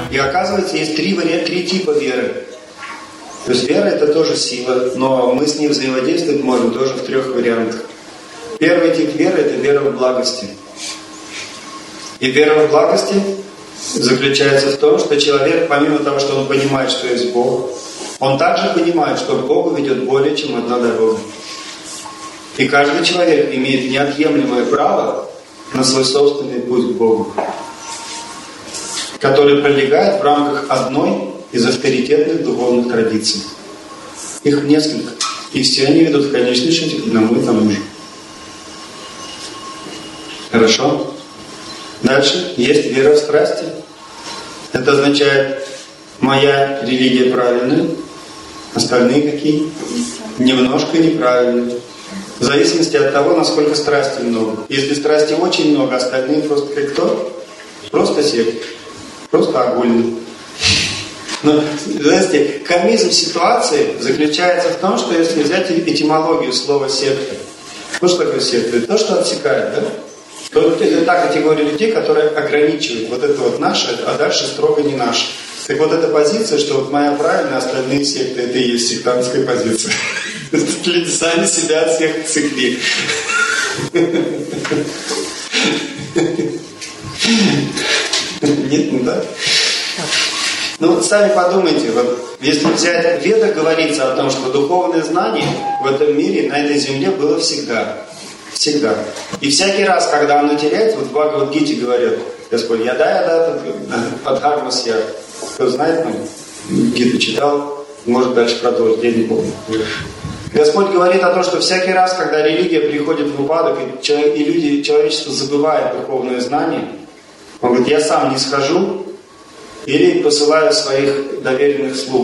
И оказывается, есть три типа веры. То есть вера — это тоже сила, но мы с ней взаимодействовать можем тоже в 3 вариантах. Первый тип веры — это вера в благости. И вера в благости заключается в том, что человек, помимо того, что он понимает, что есть Бог, он также понимает, что к Богу ведет более чем одна дорога. И каждый человек имеет неотъемлемое право на свой собственный путь к Богу, который пролегает в рамках одной из авторитетных духовных традиций. Их несколько. И все они ведут в конечном счете к одному и тому же. Хорошо? Дальше есть вера в страсти. Это означает, моя религия правильная, остальные какие? Немножко неправильные. В зависимости от того, насколько страсти много. Если страсти очень много, остальные просто как кто? Просто сект. Просто огульный. Но, знаете, комизм ситуации заключается в том, что если взять этимологию слова секта, ну что такое секта? Это то, что отсекает, да? То это та категория людей, которые ограничивают вот это вот наше, а дальше строго не наше. Так вот эта позиция, что вот моя правильная, остальные секты, это и есть сектантская позиция. Люди сами себя от всех отсекли. Нет, ну да. Ну вот сами подумайте, вот если взять Веда, говорится о том, что духовное знание в этом мире, на этой земле было всегда. Всегда. И всякий раз, когда оно теряется, вот в Бхагавад-гите говорят, Господь, яда, падхармас я. Кто знает, Гиту читал, может дальше продолжить, я не помню. Господь говорит о том, что всякий раз, когда религия приходит в упадок, и человечество забывает духовное знание, он говорит, я сам не схожу или посылаю своих доверенных слуг